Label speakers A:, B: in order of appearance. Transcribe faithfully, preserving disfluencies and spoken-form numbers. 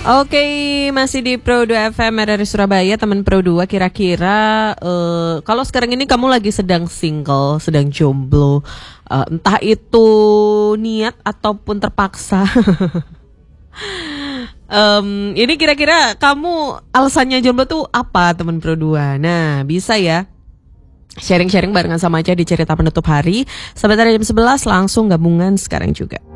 A: Oke, masih di Pro dua F M R R I Surabaya, teman Pro dua. Kira-kira uh, kalau sekarang ini kamu lagi sedang single, sedang jomblo, uh, entah itu niat ataupun terpaksa. um, ini kira-kira kamu alasannya jomblo tuh apa, teman Pro dua? Nah, bisa ya sharing-sharing barengan sama aja di cerita penutup hari. Sampai tadi jam sebelas langsung gabungan sekarang juga.